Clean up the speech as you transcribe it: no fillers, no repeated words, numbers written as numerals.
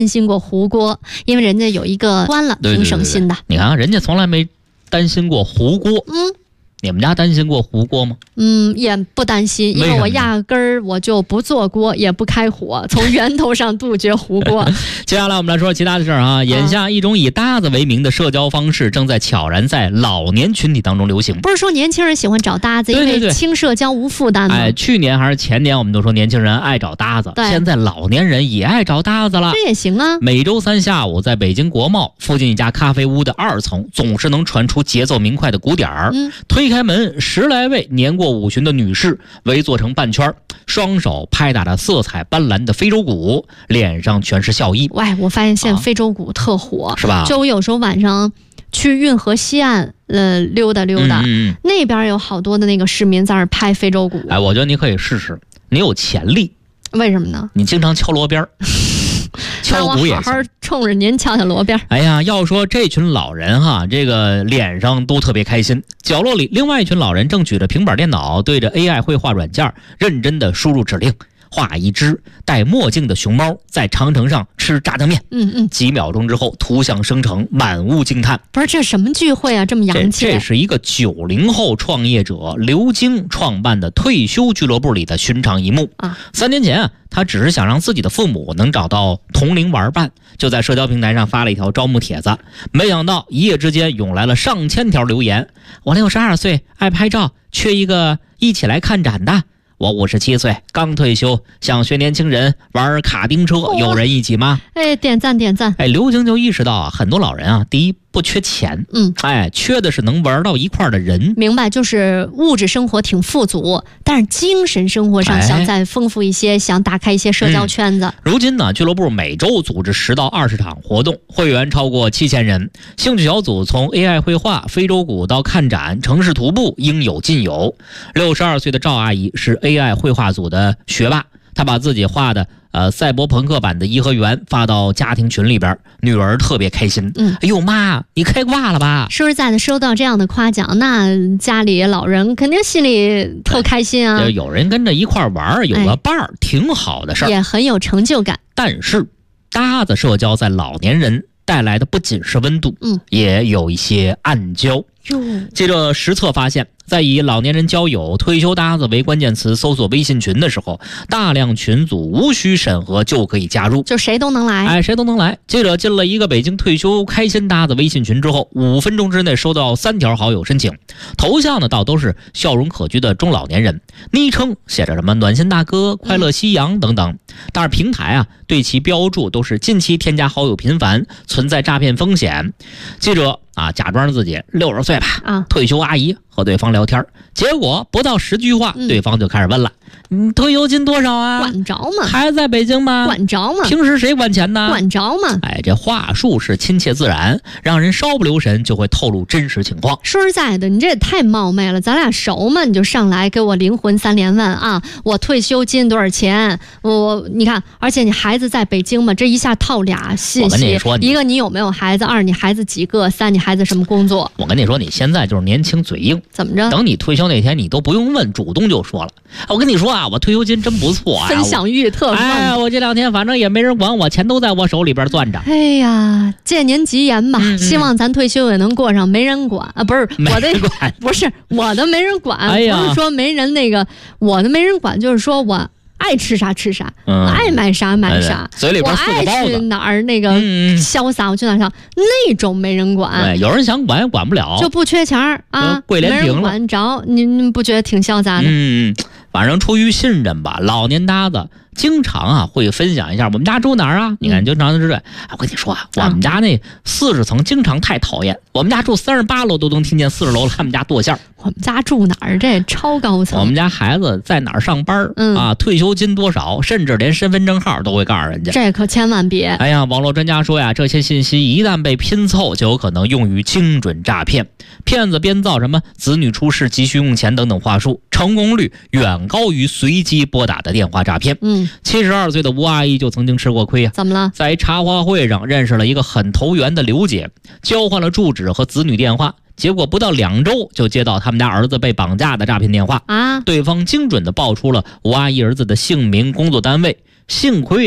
担心过糊锅，因为人家有一个关了，挺省心的。 你看，人家从来没担心过糊锅。你们家担心过糊锅吗？ 也不担心，因为我压根儿我就不做锅，也不开火，从源头上杜绝糊锅。 接下来我们来说其他的事儿啊。眼下一种以搭子为名的社交方式正在悄然在老年群体当中流行。 不是说年轻人喜欢找搭子， 对因为轻社交无负担吗？ 去年还是前年我们都说年轻人爱找搭子，现在老年人也爱找搭子了。 这也行啊。 每周三下午在北京国贸附近一家咖啡屋的2层，总是能传出节奏明快的鼓点儿。推开门，10来位年过50的女士围坐成半圈，双手拍打着色彩斑斓的非洲鼓，脸上全是笑意。 喂，我发现现在非洲鼓特火， 是吧？ 就我有时候晚上去运河西岸溜达溜达，那边有好多的那个市民在那儿拍非洲鼓。 我觉得你可以试试，你有潜力。 为什么呢？ 你经常敲锣边敲鼓也行。 好好冲着您敲敲锣边。 哎呀，要说这群老人哈，这个脸上都特别开心。角落里，另外一群老人正举着平板电脑，对着 AI 绘画软件认真的输入指令，画一只戴墨镜的熊猫在长城上吃炸酱面。几秒钟之后，图像生成，满屋惊叹。 不是，这什么聚会啊，这么洋气？ 这是一个90后创业者刘晶创办的退休俱乐部里的寻常一幕啊。3年前他只是想让自己的父母能找到同龄玩伴，就在社交平台上发了一条招募帖子，没想到一夜之间涌来了上千条留言。我62岁，爱拍照，缺一个一起来看展的。我57岁，刚退休，想学年轻人玩卡丁车，有人一起吗？ 点赞点赞。 刘晶就意识到很多老人啊，第一不缺钱，缺的是能玩到一块的人。 明白，就是物质生活挺富足，但是精神生活上想再丰富一些，想打开一些社交圈子。 如今呢，俱乐部每周组织10到20场活动，会员超过7000人。兴趣小组从 AI 绘画、非洲鼓到看展、城市徒步，应有尽有。62岁的赵阿姨是 AI 绘画组的学霸，她把自己画的赛博朋克版的颐和园发到家庭群里边，女儿特别开心。哎呦妈，你开挂了吧？ 说实在的，收到这样的夸奖，那家里老人肯定心里特开心啊。 有人跟着一块玩，有个伴儿，挺好的事儿， 也很有成就感。 但是搭子社交在老年人带来的不仅是温度，也有一些暗礁。记者实测发现，在以老年人交友、退休搭子为关键词搜索微信群的时候，大量群组无需审核就可以加入， 就谁都能来。 谁都能来。记者进了一个北京退休开心搭子微信群之后，5分钟之内收到3条好友申请，头像呢倒都是笑容可掬的中老年人，昵称写着什么暖心大哥、快乐夕阳等等。但是平台对其标注都是近期添加好友频繁，存在诈骗风险。记者假装自己60岁吧，退休阿姨和对方聊天，结果不到10句话，对方就开始问了：你退休金多少啊？ 管着吗？ 还在北京吗？ 管着吗？ 平时谁管钱呢？ 管着吗？ 这话术是亲切自然，让人稍不留神就会透露真实情况。 说实在的，你这也太冒昧了，咱俩熟吗？你就上来给我灵魂3连问啊！我退休金多少钱？你看，而且你孩子在北京吗？这一下套俩信息。 我跟你说， 一个你有没有孩子，2你孩子几个，3你孩子什么工作？ 我跟你说，你现在就是年轻嘴硬。 怎么着？ 等你退休那天，你都不用问，主动就说了。我跟你说我退休金真不错啊， 分享欲特旺。我这2天反正也没人管我，钱都在我手里边攥着。 哎呀，借您吉言吧，希望咱退休也能过上没人管啊，不是我的，不是我的没人管，不是说没人我的没人管，就是说我爱吃啥吃啥，爱买啥买啥， 嘴里边4个包子， 我爱去哪儿潇洒我去哪儿，那种没人管。 对，有人想管也管不了， 就不缺钱啊， 跪连平了， 没人管着，您不觉得挺潇洒的？ 反正出于信任吧，老年搭子经常会分享一下我们家住哪儿啊？你看经常就我跟你说我们家那40层经常太讨厌，我们家住38楼都能听见40楼他们家剁馅儿。 我们家住哪儿？这超高层。 我们家孩子在哪儿上班退休金多少，甚至连身份证号都会告诉人家。 这可千万别。 哎呀，网络专家说这些信息一旦被拼凑，就有可能用于精准诈骗。骗子编造什么子女出事急需用钱等等话术，成功率远高于随机拨打的电话诈骗。72岁的吴阿姨就曾经吃过亏啊。 怎么了？ 在茶话会上认识了一个很投缘的刘姐，交换了住址和子女电话，结果不到2周就接到他们家儿子被绑架的诈骗电话。对方精准地报出了吴阿姨儿子的姓名、工作单位，幸亏